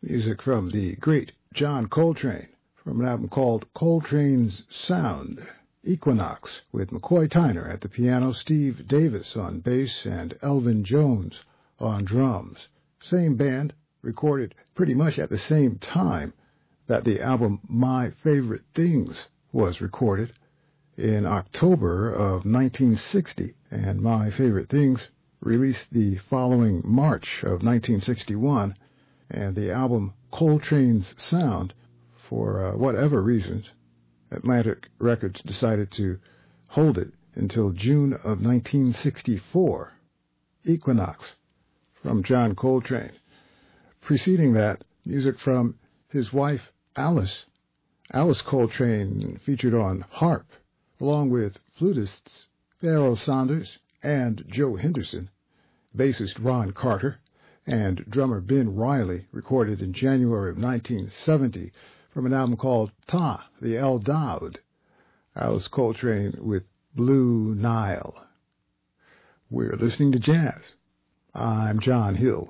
Music from the great John Coltrane from an album called Coltrane's Sound. Equinox with McCoy Tyner at the piano, Steve Davis on bass, and Elvin Jones on drums. Same band, recorded pretty much at the same time that the album My Favorite Things was recorded in October of 1960, and My Favorite Things released the following March of 1961, and the album Coltrane's Sound, for whatever reasons, Atlantic Records decided to hold it until June of 1964. Equinox from John Coltrane. Preceding that, music from his wife Alice. Alice Coltrane featured on harp, along with flutists Pharoah Sanders and Joe Henderson, bassist Ron Carter, and drummer Ben Riley, recorded in January of 1970 from an album called Ta, the El Daoud. Alice Coltrane with Blue Nile. We're listening to jazz. I'm John Hill.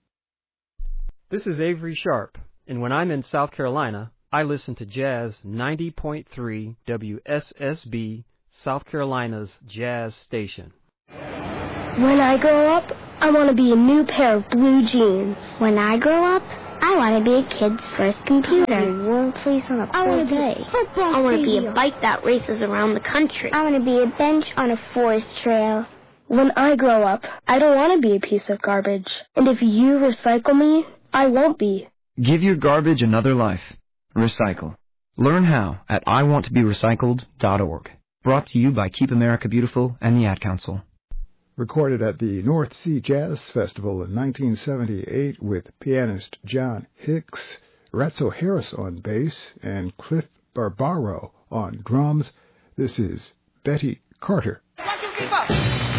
This is Avery Sharp, and when I'm in South Carolina, I listen to Jazz 90.3 WSSB, South Carolina's jazz station. When I grow up, I want to be a new pair of blue jeans. When I grow up, I want to be a kid's first computer. I want to be a football I want to be stadium. a bike that races around the country. I want to be a bench on a forest trail. When I grow up, I don't want to be a piece of garbage. And if you recycle me, I won't be. Give your garbage another life. Recycle. Learn how at iwanttoberecycled.org. Brought to you by Keep America Beautiful and the Ad Council. Recorded at the North Sea Jazz Festival in 1978 with pianist John Hicks, Ratso Harris on bass, and Cliff Barbaro on drums. This is Betty Carter. 1, 2, 3, 4.